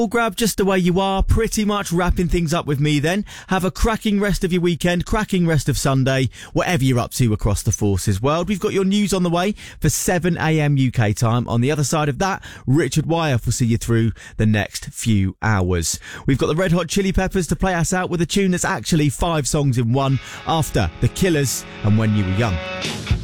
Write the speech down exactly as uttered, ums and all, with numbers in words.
All grab just the way you are, pretty much wrapping things up with me then. Have a cracking rest of your weekend, cracking rest of Sunday, whatever you're up to across the Forces world. We've got your news on the way for seven a.m. U K time. On the other side of that, Richard Wyeth will see you through the next few hours. We've got the Red Hot Chili Peppers to play us out with a tune that's actually five songs in one, after The Killers and When You Were Young.